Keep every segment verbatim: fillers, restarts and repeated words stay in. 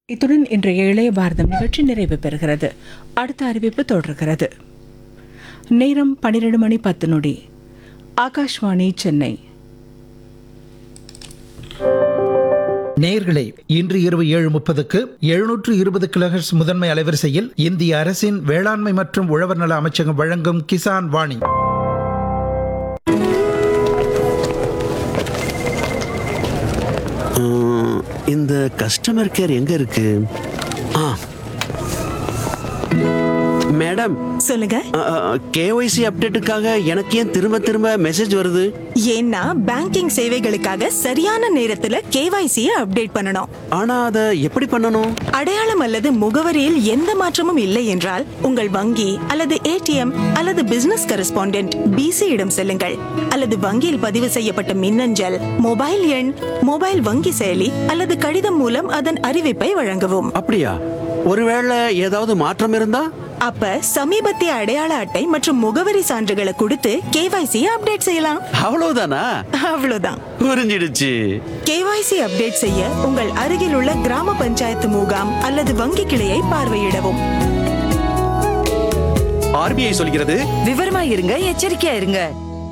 இத்துடன் இன்றைய இளைய பாரதம் நிகழ்ச்சி நிறைவு பெறுகிறது. அடுத்த அறிவிப்பு தொடர்கிறது. நேரம் பனிரெண்டு மணி பத்து நொடி. ஆகாஷ்வாணி சென்னை. நேயர்களே, இன்று இரவு ஏழு முப்பதுக்கு எழுநூற்று இருபது கிலோஹெர்ட்ஸ் முதன்மை அலைவரிசையில் இந்திய அரசின் வேளாண்மை மற்றும் உழவர் நல அமைச்சகம் வழங்கும் கிசான் வாணி. இந்த கஸ்டமர் கேர் எங்க இருக்கு? ஆ மேடம், சொல்லுங்க. கேஒய்சி அப்டேட்டுக்காக எனக்கு ஏன் திரும்ப திரும்ப மெசேஜ் வருது? ஏன்னா பேங்கிங் சேவைகளுக்காக சரியான நேரத்துல கேவைசி அப்டேட் பண்ணணும். ஆனா அதை எப்படி பண்ணணும்? அடையாளம் அல்லது முகவரியில் எந்த மாற்றமும் இல்லை என்றால் உங்கள் வங்கி அல்லது ஏடிஎம் அல்லது பிசினஸ் கரஸ்பாண்டென்ட் பிசி இடம் செல்லுங்கள். அல்லது வங்கியில் பதிவு செய்யப்பட்ட மின்னஞ்சல், மொபைல் எண், மொபைல் வங்கி செயலி அல்லது கடிதம் மூலம் அதன் அறிவிப்பை வழங்கவும். அப்படியா? ஒருவேளை ஏதாவது மாற்றம் இருந்தா? அப்ப சமீபத்திய அடையாள அட்டை மற்றும் முகவரி சான்றுகளை கொடுத்து கேவைசி அப்டேட் செய்யலாம். அவ்வளவுதானா? அவ்வளவுதான். புரிஞ்சிடுச்சு. கேவைசி அப்டேட் செய்ய உங்கள் அருகில் உள்ள கிராம பஞ்சாயத்து முகாம் அல்லது வங்கி கிளையை பார்வையிடவும். ஆர்பிஐ சொல்கிறது, விவரமா இருங்க, எச்சரிக்கையா இருங்க.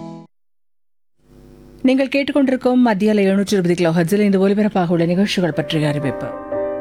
நீங்கள் கேட்டுக்கொண்டிருக்கும் மத்திய அலை எழுநூற்று இருபது கிலோ ஹெர்ட்ஸில் இந்த ஒலிபரப்பாக உள்ள நிகழ்ச்சிகள் பற்றிய அறிவிப்பு.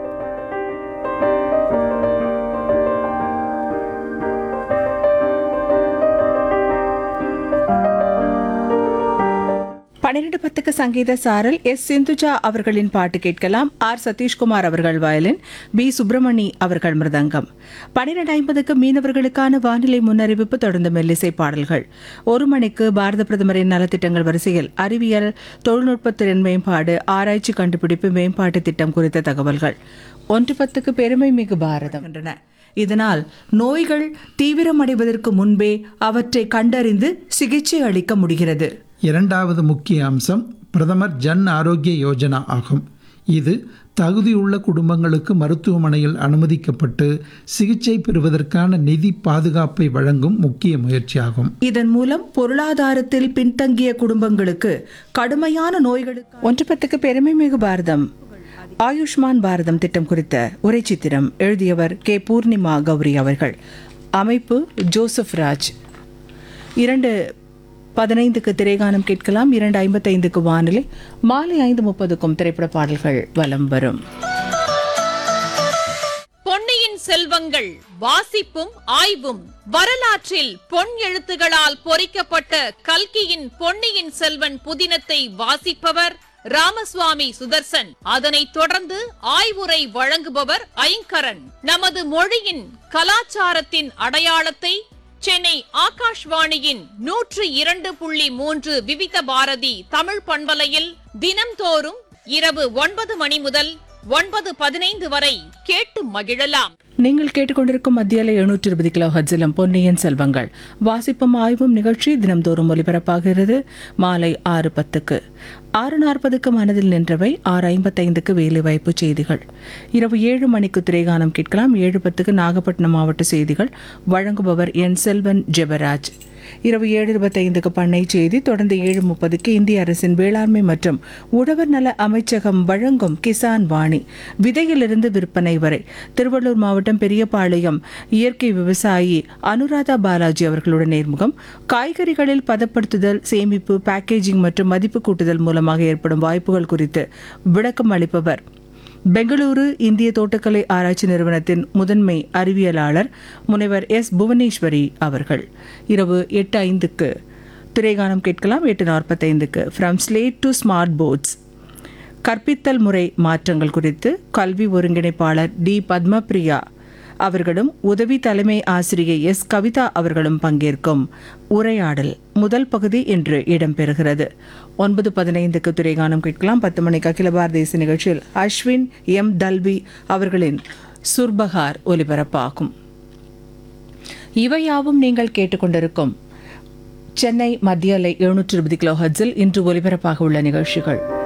பன்னிரண்டு பத்துக்கு சங்கீத சாரல். எஸ் சிந்துஜா அவர்களின் பாட்டு கேட்கலாம். ஆர் சதீஷ்குமார் அவர்கள் வயலின், பி சுப்பிரமணி அவர்கள் மிருதங்கம். பன்னிரண்டு ஐம்பதுக்கு மீனவர்களுக்கான வானிலை முன்னறிவிப்பு, தொடர்ந்து மெல்லிசை பாடல்கள். ஒரு மணிக்கு பாரத பிரதமரின் நலத்திட்டங்கள் வரிசையில் அறிவியல், தொழில்நுட்ப திறன் மேம்பாடு, ஆராய்ச்சி கண்டுபிடிப்பு மேம்பாட்டு திட்டம் குறித்த தகவல்கள். ஒன்று பத்துக்கு பெருமை மிகு பாரதம் என்றன. இதனால் நோய்கள் தீவிரமடைவதற்கு முன்பே அவற்றை கண்டறிந்து சிகிச்சை அளிக்க முடிகிறது. இரண்டாவது முக்கிய அம்சம் பிரதமர் ஜன் ஆரோக்கிய யோஜனா ஆகும். இது தகுதியுள்ள குடும்பங்களுக்கு மருத்துவமனையில் அனுமதிக்கப்பட்டு சிகிச்சை பெறுவதற்கான நிதி பாதுகாப்பை வழங்கும் முக்கிய முயற்சியாகும். இதன் மூலம் பொருளாதாரத்தில் பின்தங்கிய குடும்பங்களுக்கு கடுமையான நோய்களுக்கு. ஒன்று பத்துக்கு பெருமை மிகு பாரதம், ஆயுஷ்மான் பாரதம் திட்டம் குறித்த உரை சித்திரம். எழுதியவர் கே பூர்ணிமா கௌரி அவர்கள். அமைப்பு ஜோசப் ராஜ். இரண்டு பதினைந்துக்கு திரைகானம் கேட்கலாம். இரண்டு ஐம்பத்தைந்துக்கு வானிலை. மாலை ஐந்து முப்பதுக்கும் திரைப்பட பாடல்கள் வலம் வரும். பொன்னியின் செல்வங்கள் வாசிப்பும் ஆய்வும். வரலாற்றில் பொன் எழுத்துகளால் பொறிக்கப்பட்ட கல்கியின் பொன்னியின் செல்வன் புதினத்தை வாசிப்பவர் ராமசுவாமி சுதர்சன். அதனைத் தொடர்ந்து ஆய்வுரை வழங்குபவர் ஐங்கரன். நமது மொழியின் கலாச்சாரத்தின் அடையாளத்தை சென்னை ஆகாஷ்வாணியின் நூற்று இரண்டு புள்ளி மூன்று விவித பாரதி தமிழ் பண்பலையில் தினம்தோறும் இரவு ஒன்பது மணி முதல் ஒன்பது பதினைந்து வரை கேட்டு மகிழலாம். நீங்கள் கேட்டுக்கொண்டிருக்கும் மத்திய அலை எழுநூற்று இருபது கிலோ ஹெர்ட்ஸிலும் பொன்னியின் செல்வங்கள் வாசிப்பும் ஆய்வும் நிகழ்ச்சி தினம்தோறும் ஒலிபரப்பாகிறது. மாலை ஆறு பத்துக்கு. ஆறு நாற்பதுக்கு மனதில் நின்றவை. ஆறு ஐம்பத்தைந்துக்கு வேலைவாய்ப்பு செய்திகள். இரவு ஏழு மணிக்கு திரைகானம் கேட்கலாம். ஏழு பத்துக்கு நாகப்பட்டினம் மாவட்ட செய்திகள். வழங்குபவர் என் செல்வன் ஜெபராஜ். இரவு ஏழு இருபத்தைந்துக்கு பண்ணை செய்தி. தொடர்ந்து ஏழு முப்பதுக்கு இந்திய அரசின் வேளாண்மை மற்றும் உழவர் நல அமைச்சகம் வழங்கும் கிசான் வாணி. விதையிலிருந்து விற்பனை வரை. திருவள்ளூர் மாவட்டம் பெரியபாளையம் இயற்கை விவசாயி அனுராதா பாலாஜி அவர்களுடன் நேர்முகம். காய்கறிகளில் பதப்படுத்துதல், சேமிப்பு, பேக்கேஜிங் மற்றும் மதிப்பு கூட்டுதல் மூலமாக ஏற்படும் வாய்ப்புகள் குறித்து விளக்கம் அளிப்பவர் பெங்களூரு இந்திய தோட்டக்கலை ஆராய்ச்சி நிறுவனத்தின் முதன்மை அறிவியலாளர் முனைவர் எஸ் புவனேஸ்வரி அவர்கள். இரவு எட்டு ஐந்துக்கு திரைகானம் கேட்கலாம். எட்டு நாற்பத்தைந்துக்கு from slate to smart ports கற்பித்தல் முறை மாற்றங்கள் குறித்து கல்வி ஒருங்கிணைப்பாளர் டி பத்மபிரியா அவர்களும் உதவி தலைமை ஆசிரியை எஸ் கவிதா அவர்களும் பங்கேற்கும் உரையாடல் முதல் பகுதி இன்று இடம்பெறுகிறது. ஒன்பது பதினைந்துக்கு திரைகானம் கேட்கலாம். பத்து மணிக்கு அகில பாரத இசை நிகழ்ச்சியில் அஸ்வின் எம் தல்வி அவர்களின் சுர்பகார் ஒலிபரப்பாகும். இவையாவும் நீங்கள் கேட்டுக்கொண்டிருக்கும் சென்னை மத்திய அலை எழுநூற்று இருபது கிலோ ஹெர்ட்ஸில் இன்று ஒலிபரப்பாக உள்ள நிகழ்ச்சிகள்.